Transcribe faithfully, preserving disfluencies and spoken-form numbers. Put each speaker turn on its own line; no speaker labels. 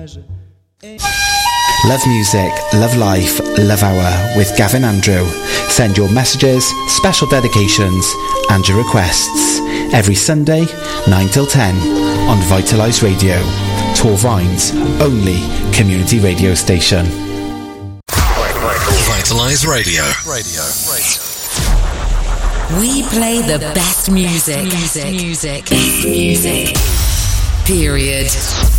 Love music, love life, love hour with Gavin Andrew. Send your messages, special dedications and your requests every Sunday, nine till ten on Vitalise Radio, Torvine's only community radio station.
Vitalise Radio. Radio.
We play the best music. Music. Music. Best music. Period.